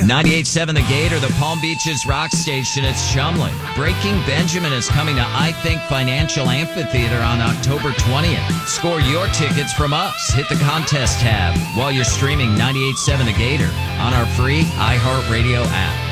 98.7 The Gate or the Palm Beaches Rock Station. It's Chumley. Breaking Benjamin is coming to I Think Financial Amphitheater on October 20th. Score your tickets from us. Hit the contest tab while you're streaming 98.7 The Gator on our free iHeartRadio app.